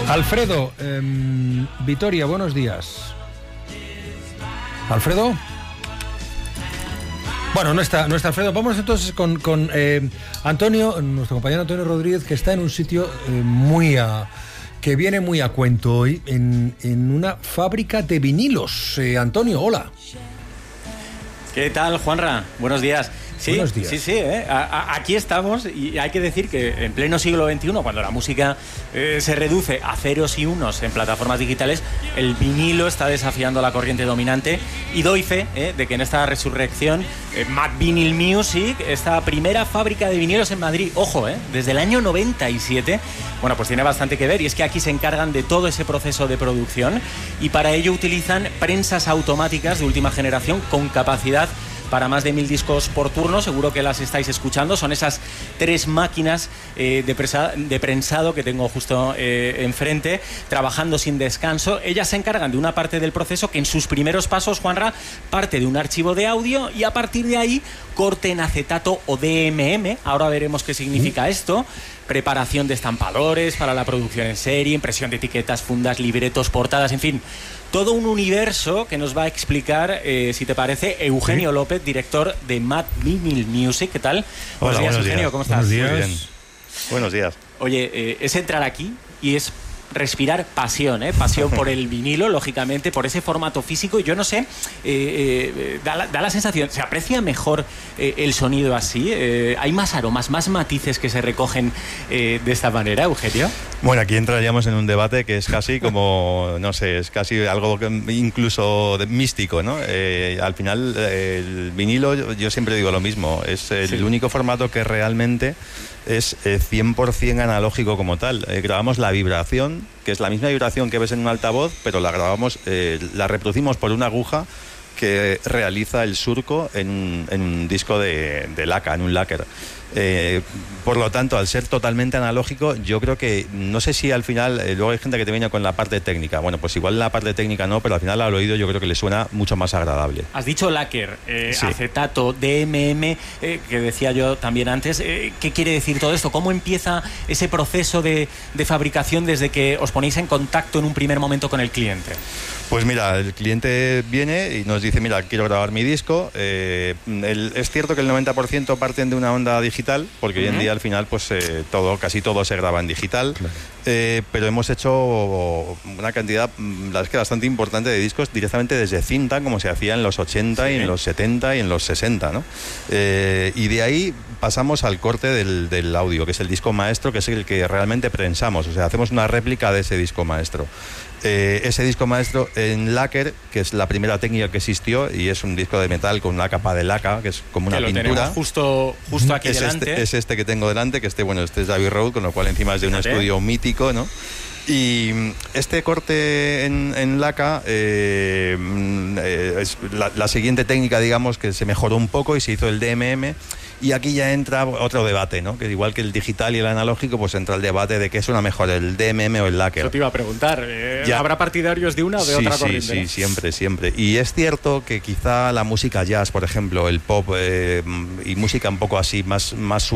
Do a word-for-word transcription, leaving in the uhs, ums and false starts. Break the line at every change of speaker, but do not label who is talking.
Alfredo, eh, Vitoria, buenos días. ¿Alfredo? Bueno, no está, no está Alfredo. Vamos entonces con, con eh, Antonio, nuestro compañero Antonio Rodríguez, que está en un sitio eh, muy a, que viene muy a cuento hoy, en, en una fábrica de vinilos. Eh, Antonio, hola.
¿Qué tal, Juanra? Buenos días. Sí,
Buenos días.
sí, sí, ¿eh? a, a, aquí estamos y hay que decir que en pleno siglo veintiuno, cuando la música eh, se reduce a ceros y unos en plataformas digitales, el vinilo está desafiando la corriente dominante y doy fe eh, de que en esta resurrección eh, Mad Vinyl Music, esta primera fábrica de vinilos en Madrid, ojo, eh, desde el año noventa y siete, bueno, pues tiene bastante que ver, y es que aquí se encargan de todo ese proceso de producción y para ello utilizan prensas automáticas de última generación con capacidad para más de mil discos por turno. Seguro que las estáis escuchando. Son esas tres máquinas eh, de, presa, de prensado que tengo justo eh, enfrente, trabajando sin descanso. Ellas se encargan de una parte del proceso que en sus primeros pasos, Juanra, parte de un archivo de audio y a partir de ahí corte en acetato o D M M. Ahora veremos qué significa esto. Preparación de estampadores para la producción en serie, impresión de etiquetas, fundas, libretos, portadas, en fin, todo un universo que nos va a explicar, eh, si te parece, Eugenio ¿Sí? López, director de Mad Vinyl Music. ¿Qué tal?
Hola,
buenos días,
buenos
Eugenio,
días.
¿cómo estás?
Buenos días. Muy bien. Buenos días.
Oye, eh, es entrar aquí y es respirar pasión, ¿eh? Pasión por el vinilo, lógicamente, por ese formato físico. Yo no sé, eh, eh, da, la, da la sensación, ¿se aprecia mejor eh, el sonido así? Eh, ¿Hay más aromas, más matices que se recogen eh, de esta manera, Eugenio?
Bueno, aquí entraríamos en un debate que es casi como, no sé, es casi algo que incluso místico, ¿no? Eh, al final, eh, el vinilo, yo, yo siempre digo lo mismo, es el sí. único formato que realmente es eh, cien por ciento analógico como tal. Eh, grabamos la vibración, que es la misma vibración que ves en un altavoz, pero la grabamos, eh, la reproducimos por una aguja que realiza el surco en, en un disco de, de laca, en un lacquer. Eh, por lo tanto, al ser totalmente analógico, yo creo que, no sé si al final, eh, luego hay gente que te viene con la parte técnica, bueno, pues igual la parte técnica no, pero al final al oído yo creo que le suena mucho más agradable.
Has dicho lacquer, eh,
sí.
acetato, D M M, eh, que decía yo también antes, eh, ¿qué quiere decir todo esto? ¿Cómo empieza ese proceso de, de fabricación desde que os ponéis en contacto en un primer momento con el cliente?
Pues mira, el cliente viene y nos dice, mira, quiero grabar mi disco. Eh, el, es cierto que el noventa por ciento parten de una onda digital, porque uh-huh. hoy en día al final pues eh, todo, casi todo se graba en digital, claro. eh, pero hemos hecho una cantidad, la verdad es que bastante importante de discos directamente desde cinta, como se hacía en los ochenta sí. y en los setenta y en los sesenta, ¿no? Eh, y de ahí pasamos al corte del, del audio, que es el disco maestro, que es el que realmente prensamos, o sea, hacemos una réplica de ese disco maestro. Eh, ese disco maestro en lacquer, que es la primera técnica que existió, y es un disco de metal con una capa de laca, que es como una
que
pintura.
Lo tenemos justo, justo aquí
es
delante.
Este, es este que tengo delante, que este, bueno, este es Abbey Road, con lo cual encima es de un
Fíjate.
estudio mítico, ¿no? Y este corte en, en laca eh, eh, es la, la siguiente técnica, digamos, que se mejoró un poco y se hizo el D M M. Y aquí ya entra otro debate, ¿no? Que igual que el digital y el analógico, pues entra el debate de qué suena mejor, el D M M o el lacquer.
Eso te iba a preguntar. Eh,
ya.
¿Habrá partidarios de una o de
sí,
otra
sí,
corriente?
Sí, siempre, siempre. Y es cierto que quizá la música jazz, por ejemplo, el pop eh, y música un poco así, más, más